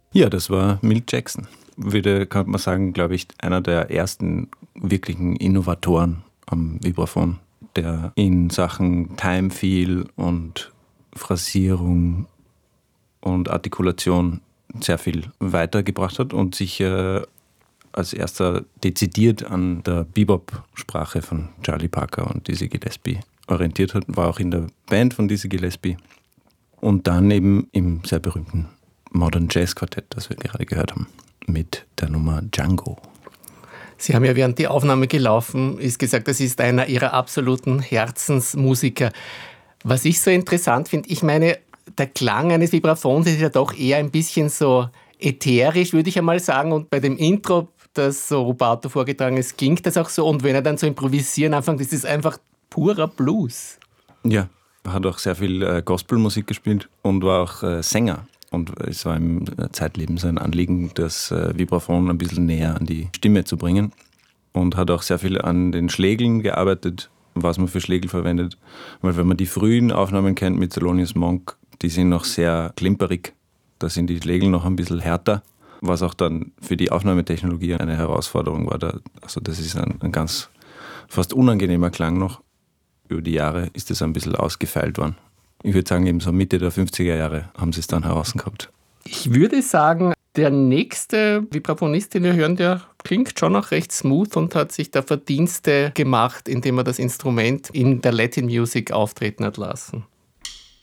Ja, das war Milt Jackson. Kann man sagen, glaube ich, einer der ersten wirklichen Innovatoren am Vibraphon, der in Sachen Time Feel und Phrasierung und Artikulation sehr viel weitergebracht hat und sich als erster dezidiert an der Bebop-Sprache von Charlie Parker und Dizzy Gillespie orientiert hat, war auch in der Band von Dizzy Gillespie und dann eben im sehr berühmten Modern Jazz Quartett, das wir gerade gehört haben, mit der Nummer Django. Sie haben ja, während die Aufnahme gelaufen ist, gesagt, das ist einer Ihrer absoluten Herzensmusiker. Was ich so interessant finde, ich meine, der Klang eines Vibraphons ist ja doch eher ein bisschen so ätherisch, würde ich einmal sagen. Und bei dem Intro, das so Rubato vorgetragen ist, klingt das auch so. Und wenn er dann zu improvisieren anfängt, ist es einfach purer Blues. Ja, er hat auch sehr viel Gospelmusik gespielt und war auch Sänger. Und es war im Zeitleben sein Anliegen, das Vibraphon ein bisschen näher an die Stimme zu bringen. Und hat auch sehr viel an den Schlägeln gearbeitet, was man für Schlägel verwendet. Weil wenn man die frühen Aufnahmen kennt mit Thelonious Monk, die sind noch sehr klimperig. Da sind die Schlägel noch ein bisschen härter, was auch dann für die Aufnahmetechnologie eine Herausforderung war. Also das ist ein ganz fast unangenehmer Klang noch. Über die Jahre ist das ein bisschen ausgefeilt worden. Ich würde sagen, eben so Mitte der 50er Jahre haben sie es dann heraus gehabt. Ich würde sagen, der nächste Vibraphonist, den wir hören, der klingt schon noch recht smooth und hat sich da Verdienste gemacht, indem er das Instrument in der Latin Music auftreten hat lassen.